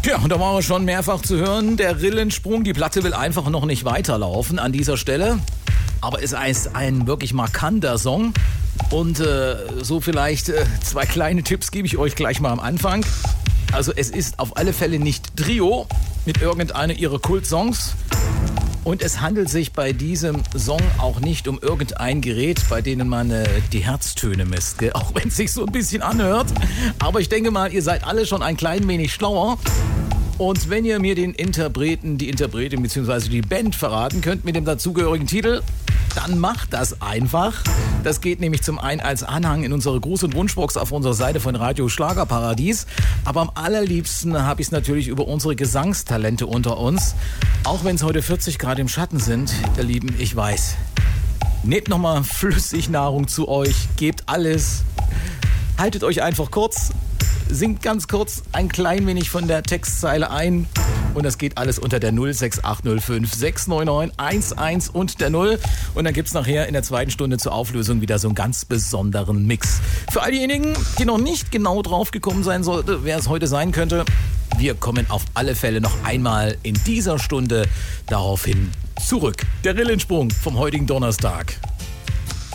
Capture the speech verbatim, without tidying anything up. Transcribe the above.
Ja, und da war er schon mehrfach zu hören. Der Rillensprung, die Platte will einfach noch nicht weiterlaufen an dieser Stelle. Aber es ist ein wirklich markanter Song. Und äh, so vielleicht äh, zwei kleine Tipps gebe ich euch gleich mal am Anfang. Also es ist auf alle Fälle nicht Trio mit irgendeiner ihrer Kultsongs. Und es handelt sich bei diesem Song auch nicht um irgendein Gerät, bei denen man äh, die Herztöne misst, gell? Auch wenn es sich so ein bisschen anhört. Aber ich denke mal, ihr seid alle schon ein klein wenig schlauer. Und wenn ihr mir den Interpreten, die Interpretin bzw. die Band verraten könnt mit dem dazugehörigen Titel, dann macht das einfach. Das geht nämlich zum einen als Anhang in unsere Gruß- und Wunschbox auf unserer Seite von Radio Schlagerparadies. Aber am allerliebsten habe ich es natürlich über unsere Gesangstalente unter uns. Auch wenn es heute vierzig Grad im Schatten sind, ihr Lieben, ich weiß. Nehmt nochmal Flüssignahrung zu euch, gebt alles. Haltet euch einfach kurz. Singt ganz kurz ein klein wenig von der Textzeile ein und das geht alles unter der null sechs acht null fünf sechs neun neun eins eins und der null und dann gibt's nachher in der zweiten Stunde zur Auflösung wieder so einen ganz besonderen Mix. Für all diejenigen, die noch nicht genau drauf gekommen sein sollte, wer es heute sein könnte, wir kommen auf alle Fälle noch einmal in dieser Stunde daraufhin zurück. Der Rillensprung vom heutigen Donnerstag.